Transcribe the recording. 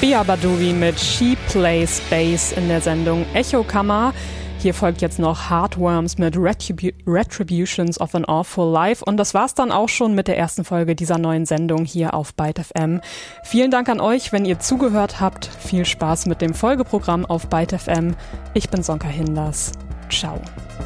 Erykbia Badawi mit She Plays Bass in der Sendung Echokammer. Hier folgt jetzt noch Heartworms mit Retributions of an Awful Life. Und das war's dann auch schon mit der ersten Folge dieser neuen Sendung hier auf Byte FM. Vielen Dank an euch, wenn ihr zugehört habt. Viel Spaß mit dem Folgeprogramm auf Byte FM. Ich bin Sonka Hinders. Ciao.